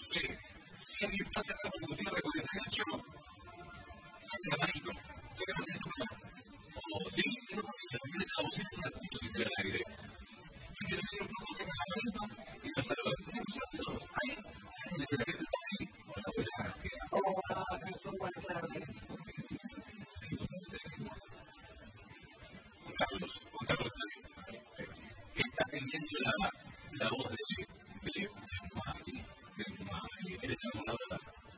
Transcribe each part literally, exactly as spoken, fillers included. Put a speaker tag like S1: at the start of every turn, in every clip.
S1: Sí. Si alguien pasa a la Gutiérrez cuarenta y ocho, saca la manito. Saca la manito. O sí, no pasa nada. Me deja la bocina y la escucho sin ver al aire. Y el amigo no saca la manito y lo saluda. Nosotros, ahí, desde la gente está ahí. Hola, hola. Hola, eso buenas tardes. Juan Carlos, Juan Carlos, que está teniendo la, la voz de, de, de Mari, de Mari, eres una hora,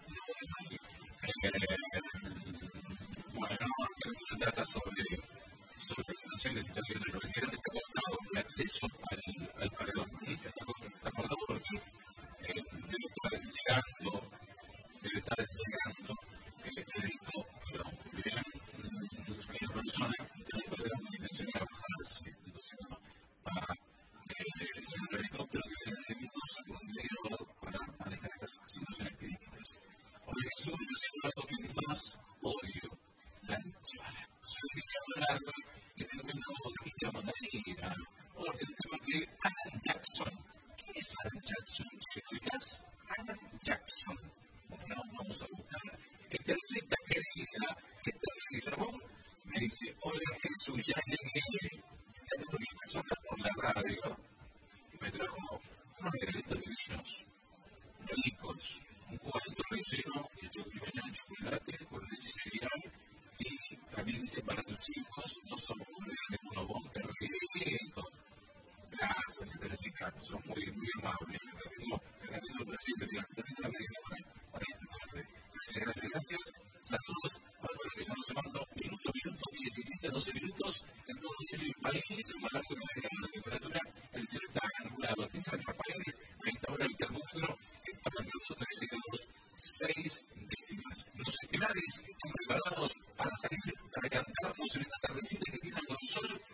S1: bueno, que trata sobre, sobre presentaciones y también de la universidad, está cortado el acceso al, al paredón, está, está cortado porque eh, debe estar llegando, debe estar llegando el crédito, pero vienen muchas personas que no pueden intencionar bajarse, entonces no, para el helicóptero que viene de minutos con un dinero para manejar estas situaciones críticas. Por eso yo siento algo que más odio, la entrada. Soy un niño largo que tengo que andar con la mandarina, o el tema que Alan Jackson. ¿Quién es Alan Jackson? ¿Te explicas? Alan Jackson. Bueno, vamos a buscar. Esta receta querida, esta realizador, me dice, hola Jesús, ya llegué. Ya tengo que empezar por la radio. Me trajo unos regalitos divinos, ricos, un cuadrito relleno de chocolate en chocolate con leche cereal y también dice para tus hijos no somos de monobón, pero rico. Gracias, Teresita, son muy, muy amables. Te tengo Brasil, te tengo la medida para este. Gracias, gracias, gracias. Saludos para los que están observando minuto, minuto, diecisiete, doce minutos en todo el país, un largo de la temperatura, el cielo está anulado. Aquí en San Rafael, a esta hora el termómetro está marcando trece grados seis décimas. Los estelares están preparados para salir, para cantarnos en esta tardecita que tiene algo de sol.